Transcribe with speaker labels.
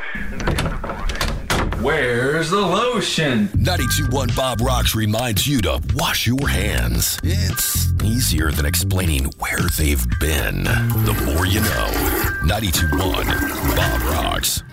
Speaker 1: Where's the lotion?
Speaker 2: 92.1 Bob Rocks reminds you to wash your hands. It's easier than explaining where they've been. The more you know. 92.1 Bob Rocks.